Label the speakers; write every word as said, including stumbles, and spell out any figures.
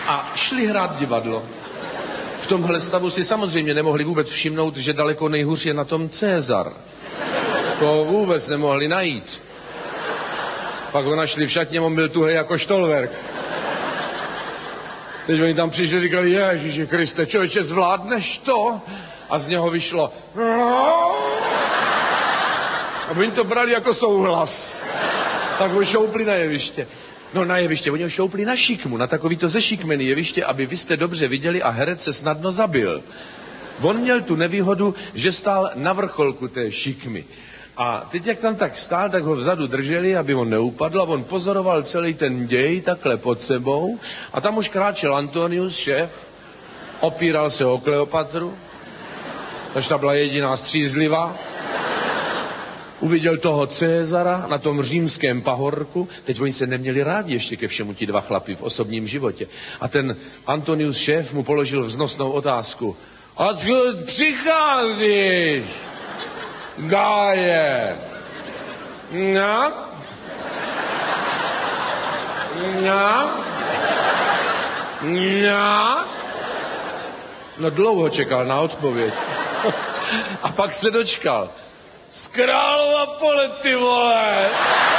Speaker 1: a šli hrát divadlo. V tomhle stavu si samozřejmě nemohli vůbec všimnout, že daleko nejhůř je na tom Cezar. To vůbec nemohli najít. Pak ho našli v šatně, on byl tuhej jako štolverk. Teď oni tam přišli a říkali, Ježíši Kriste, člověče, zvládneš to? A z něho vyšlo. A oni to brali jako souhlas. Tak ho šoupli na jeviště. No na jeviště, oni ho šoupli na šikmu, na takovýto zešikmený jeviště, aby vy jste dobře viděli a herec se snadno zabil. On měl tu nevýhodu, že stál na vrcholku té šikmy. A teď, jak tam tak stál, tak ho vzadu drželi, aby on neupadl, a on pozoroval celý ten děj takhle pod sebou. A tam už kráčel Antonius, šéf, opíral se o Kleopatru, takže ta byla jediná střízlivá. Uviděl toho Cezara na tom římském pahorku. Teď oni se neměli rádi ještě ke všemu ti dva chlapi v osobním životě. A ten Antonius šéf mu položil vznosnou otázku. Odkud přicházíš, Gáje? No? No? No? No dlouho čekal na odpověď. A pak se dočkal. Z Králova Pole, ty vole!